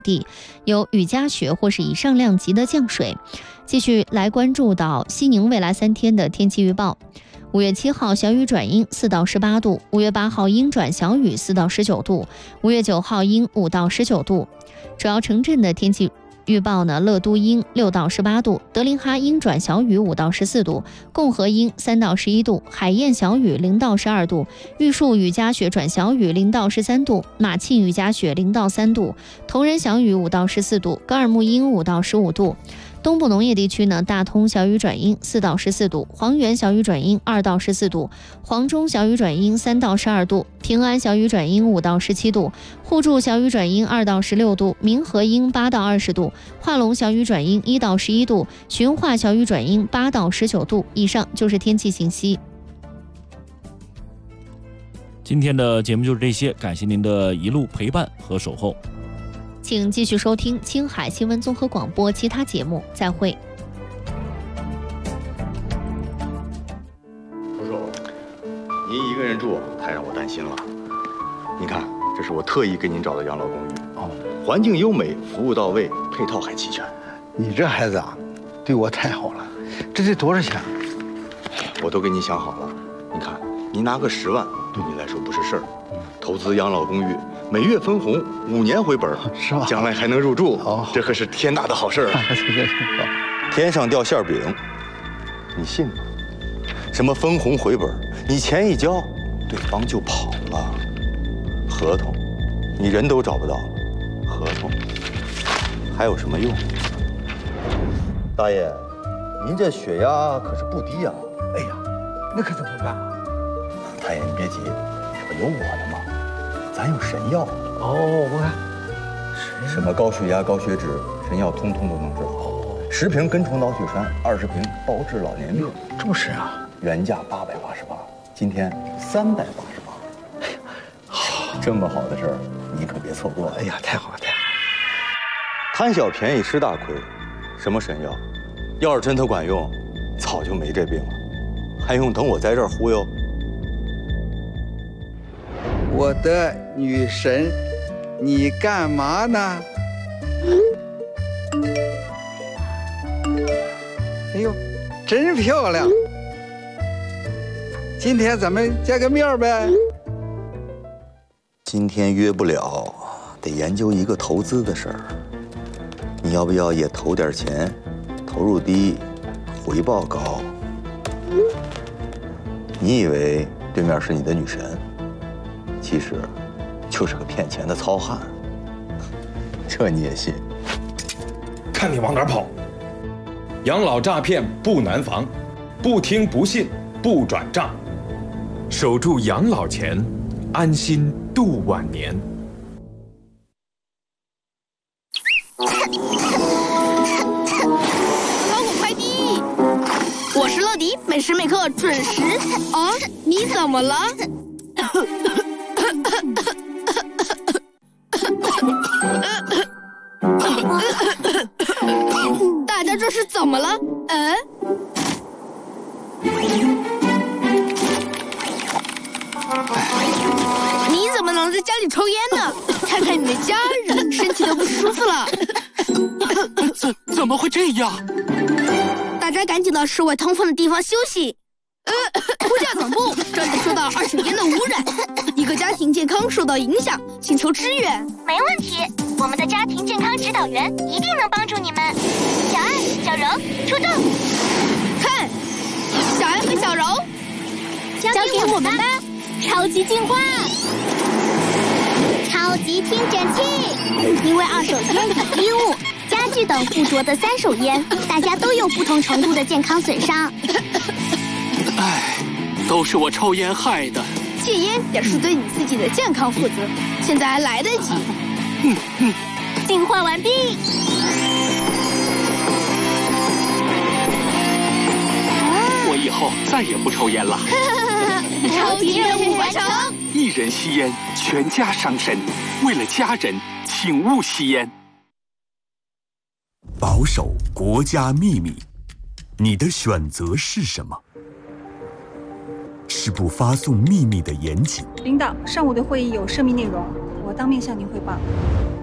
地，有雨夹雪或是以上量级的降水。继续来关注到西宁未来3天的天气预报。5月7号小雨转阴4到18度，5月8号阴转小雨4到19度，5月9号阴5到19度。主要城镇的天气预报呢，乐都阴6到18度，德令哈阴转小雨5到14度，共和阴3到11度，海晏小雨0到12度，玉树雨夹雪转小雨0到13度，马庆雨夹雪0到3度，铜仁小雨5到14度，格尔木阴5到15度。东部农业地区呢，大通小雨转阴4到14度，黄原小雨转阴2到14度，黄中小雨转阴3到12度，平安小雨转阴5到17度，互助小雨转阴2到16度，民和阴8到20度，化龙小雨转阴1到11度，循化小雨转阴8到19度。以上就是天气信息。 今天的节目就是这些，感谢您的一路陪伴和守候。 请继续收听青海新闻综合广播其他节目，再会。 叔叔，您一个人住太让我担心了。您看，这是我特意给您找的养老公寓，环境优美，服务到位，配套还齐全。 你这孩子啊，对我太好了。这得多少钱？ 我都给你想好了。你看，您拿个10万，对你来说不是事儿。投资养老公寓，每月分红，5年回本， 是吧？ 将来还能入住，这可是天大的好事儿啊！天上掉馅饼，你信吗？什么分红回本，你钱一交，对方就跑了。合同，你人都找不到，合同还有什么用？大爷，您这血压可是不低呀！ 哎呀，那可怎么办啊？ 大爷，你别急，这不有我的吗？咱有神药我看什么高血压、高血脂，神药通通都能治。10瓶根虫脑血栓，20瓶包治老年病。 这么神啊！ 原价888，今天388。哎呀，这么好的事儿，你可别错过。 哎呀，太好了，太好了！ 贪小便宜吃大亏，什么神药？要是真它管用，早就没这病了，还用等我在这儿忽悠？ 我的女神，你干嘛呢？哎呦，真漂亮！今天咱们见个面呗。 今天约不了，得研究一个投资的事儿。你要不要也投点钱？投入低，回报高。你以为对面是你的女神？其实，就是个骗钱的糙汉。这你也信？ 看你往哪儿跑！养老诈骗不难防，不听不信不转账，守住养老钱，安心度晚年。 包裹快递，我是乐迪，每时每刻准时。啊，你怎么了？大家这是怎么了？你怎么能在家里抽烟呢？看看你的家人，身体都不舒服了。 怎么会这样？ 大家赶紧到室外通风的地方休息。呼叫总部，这里受到二手烟的污染，一个家庭健康受到影响，请求支援。 没问题，我们的家庭健康指导员一定能帮助你们。小爱、小柔出动， 看，小爱和小柔， 交给我们吧。超级净化，超级听诊器，因为二手烟与衣物、家具等附着的3手烟，大家都有不同程度的健康损伤。 唉，都是我抽烟害的。 戒烟也是对你自己的健康负责，现在还来得及。 净化完毕。 我以后再也不抽烟了。 超级任务完成。 一人吸烟，全家伤身。为了家人，请勿吸烟。 保守国家秘密，你的选择是什么？是不发送秘密的严谨。 领导，上午的会议有涉密内容，我当面向您汇报。